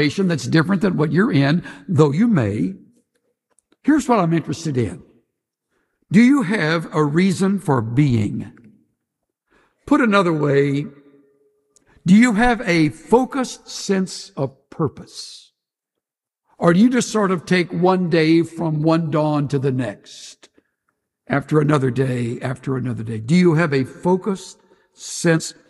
that's different than what you're in, though you may. Here's what I'm interested in. Do you have a reason for being? Put another way, do you have a focused sense of purpose? Or do you just sort of take one day from one dawn to the next, after another day, after another day? Do you have a focused sense